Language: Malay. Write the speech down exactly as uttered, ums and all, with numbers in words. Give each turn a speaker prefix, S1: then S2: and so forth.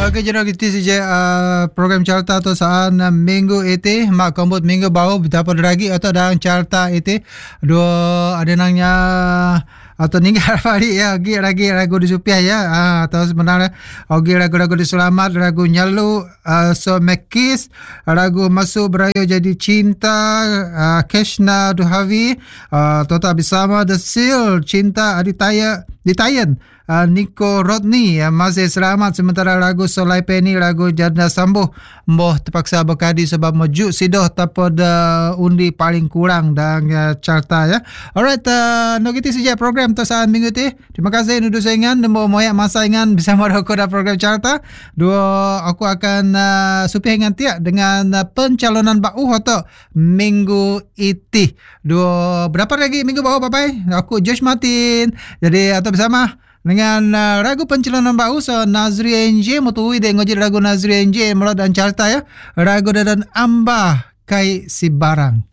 S1: Okey, jadi kita saja uh, program carta tu saan uh, minggu itu mak kombut minggu bau betapa lagi atau dalam carta itu dua ada nangnya atau ninggal hari ya lagi lagi lagu di Supiah ya uh, atau sebenarnya ogi lagu-lagu di Selamat lagu Nyalu uh, So Mekis lagu Masuk Berayo Jadi Cinta uh, Keshna Duhavi uh, Tota Bersama The Seal Cinta Aditaya Ditayan Uh, Nico Rodney uh, masih selamat, sementara lagu Solai Penny lagu Janda Sambuh Mboh terpaksa berkadi sebab mejuk sidoh tapod uh, undi paling kurang dan uh, carta ya. Alright, uh, no kita saja program tosaan minggu ti. Terima kasih nudu saingan nemo moyak masa ingan bersama aku dalam program carta. Dua aku akan uh, supih dengan tiak dengan uh, pencalonan bau atau minggu iti. Dua berapa lagi minggu bau papai? Aku Josh Martin. Jadi atau bersama dengan uh, lagu pencalonan bau so Nazri N J mutui de ngoji lagu Nazri N J melod dan carta ya. Lagu dan Ambah Kai Si Barang.